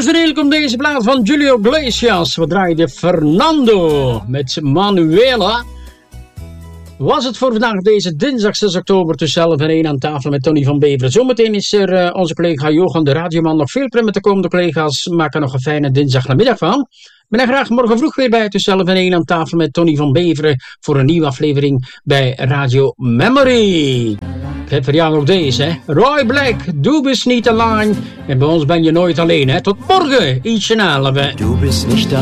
Origineel komt deze plaat van Julio Iglesias. We draaiden Fernando met Manuela. Was het voor vandaag deze dinsdag 6 oktober tussen 11 en 1 aan tafel met Tony van Beveren. Zometeen is er onze collega Johan de radioman nog veel met de komende collega's. Maak er nog een fijne dinsdagnamiddag van. Ik ben er graag morgen vroeg weer bij tussen 11 en 1 aan tafel met Tony van Beveren voor een nieuwe aflevering bij Radio Memory. Ik heb voor jou nog deze, hè. Roy Black, Du bist niet alleen. En bij ons ben je nooit alleen, hè. Tot morgen, iets en 11. Du bist nicht